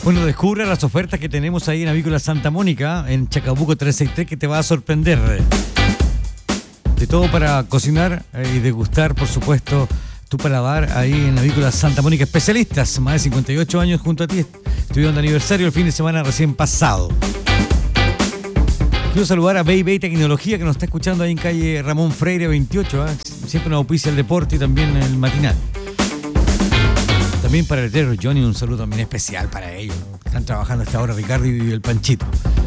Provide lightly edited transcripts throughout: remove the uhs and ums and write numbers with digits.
Bueno, descubra las ofertas que tenemos ahí en Avícola Santa Mónica, en Chacabuco 363, que te va a sorprender. De todo para cocinar y degustar, por supuesto, tu paladar ahí en Avícola Santa Mónica. Especialistas, más de 58 años junto a ti, estuvieron de aniversario el fin de semana recién pasado. Quiero saludar a Bay Tecnología, que nos está escuchando ahí en calle Ramón Freire 28, siempre nos auspicia el deporte y también el matinal. También para el letrero Johnny, un saludo también especial para ellos, ¿no? Están trabajando a esta hora Ricardo y el Panchito.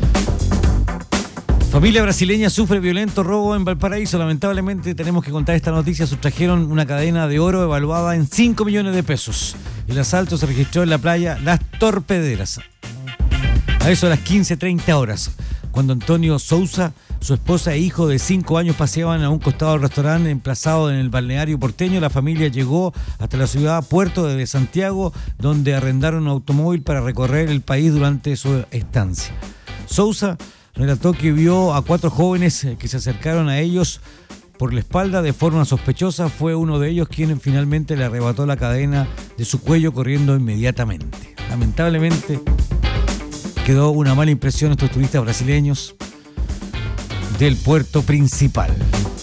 Familia brasileña sufre violento robo en Valparaíso. Lamentablemente tenemos que contar esta noticia. Sustrajeron una cadena de oro evaluada en 5 millones de pesos. El asalto se registró en la playa Las Torpederas, a eso de las 15:30 horas, cuando Antonio Sousa, su esposa e hijo de 5 años paseaban a un costado del restaurante emplazado en el balneario porteño. La familia llegó hasta la ciudad puerto de Santiago, donde arrendaron un automóvil para recorrer el país durante su estancia. Sousa relató que vio a 4 jóvenes que se acercaron a ellos por la espalda de forma sospechosa. Fue uno de ellos quien finalmente le arrebató la cadena de su cuello, corriendo inmediatamente. Lamentablemente quedó una mala impresión a estos turistas brasileños del puerto principal.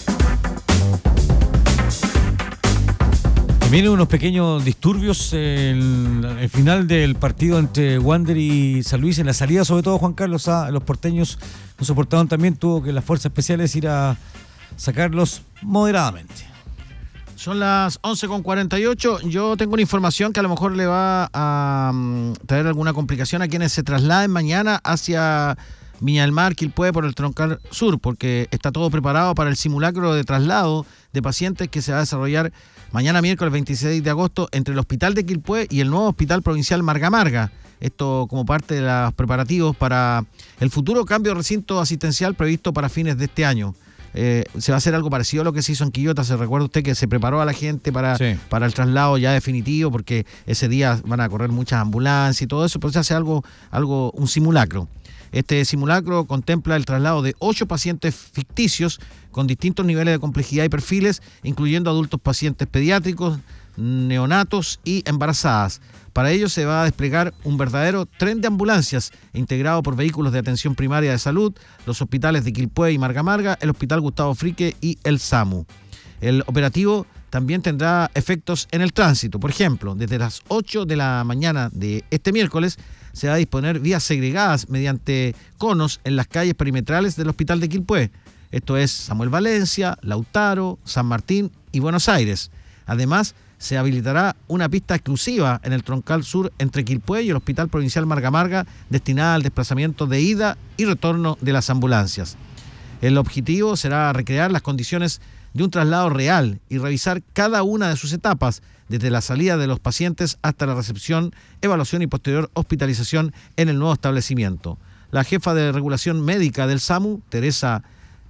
Vienen unos pequeños disturbios en el final del partido entre Wander y San Luis. En la salida, sobre todo, Juan Carlos, los porteños no soportaron también. Tuvo que las fuerzas especiales ir a sacarlos moderadamente. Son las 11:48. Yo tengo una información que a lo mejor le va a traer alguna complicación a quienes se trasladen mañana hacia Viña del Mar, Quilpué, por el Troncal Sur, porque está todo preparado para el simulacro de traslado de pacientes que se va a desarrollar mañana miércoles 26 de agosto entre el Hospital de Quilpué y el nuevo Hospital Provincial Marga Marga. Esto como parte de los preparativos para el futuro cambio de recinto asistencial previsto para fines de este año. Se va a hacer algo parecido a lo que se hizo en Quillota. Se recuerda usted que se preparó a la gente para el traslado ya definitivo, porque ese día van a correr muchas ambulancias y todo eso, pero se hace un simulacro. Este simulacro contempla el traslado de 8 pacientes ficticios con distintos niveles de complejidad y perfiles, incluyendo adultos pacientes pediátricos, neonatos y embarazadas. Para ello se va a desplegar un verdadero tren de ambulancias integrado por vehículos de atención primaria de salud, los hospitales de Quilpué y Marga Marga, el Hospital Gustavo Frique y el SAMU. El operativo también tendrá efectos en el tránsito. Por ejemplo, desde las 8 de la mañana de este miércoles se va a disponer vías segregadas mediante conos en las calles perimetrales del Hospital de Quilpué. Esto es Samuel Valencia, Lautaro, San Martín y Buenos Aires. Además, se habilitará una pista exclusiva en el Troncal Sur entre Quilpué y el Hospital Provincial Marga Marga, destinada al desplazamiento de ida y retorno de las ambulancias. El objetivo será recrear las condiciones de un traslado real y revisar cada una de sus etapas, desde la salida de los pacientes hasta la recepción, evaluación y posterior hospitalización en el nuevo establecimiento. La jefa de regulación médica del SAMU, Teresa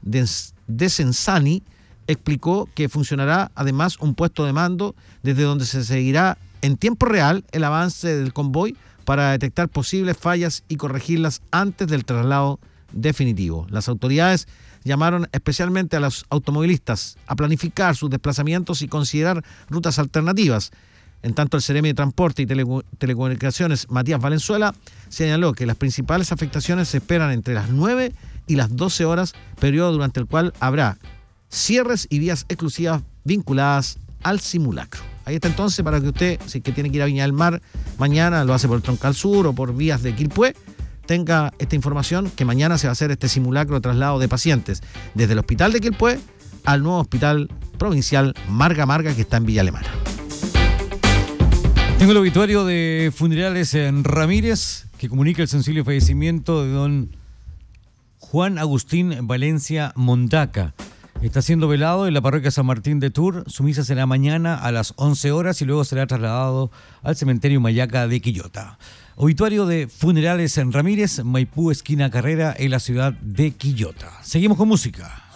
Desenzani, explicó que funcionará además un puesto de mando desde donde se seguirá en tiempo real el avance del convoy para detectar posibles fallas y corregirlas antes del traslado definitivo. Las autoridades llamaron especialmente a los automovilistas a planificar sus desplazamientos y considerar rutas alternativas. En tanto, el Seremi de Transporte y Telecomunicaciones, Matías Valenzuela, señaló que las principales afectaciones se esperan entre las 9 y las 12 horas, periodo durante el cual habrá cierres y vías exclusivas vinculadas al simulacro. Ahí está entonces, para que usted, si es que tiene que ir a Viña del Mar mañana, lo hace por el Troncal Sur o por vías de Quilpué, tenga esta información que mañana se va a hacer este simulacro de traslado de pacientes desde el Hospital de Quilpué al nuevo Hospital Provincial Marga Marga, que está en Villa Alemana. Tengo el obituario de Funerales en Ramírez, que comunica el sensible fallecimiento de don Juan Agustín Valencia Mondaca. Está siendo velado en la parroquia San Martín de Tours. Su misa será mañana a las 11 horas y luego será trasladado al cementerio Mayaca de Quillota. Obituario de Funerales en Ramírez, Maipú, esquina Carrera, en la ciudad de Quillota. Seguimos con música.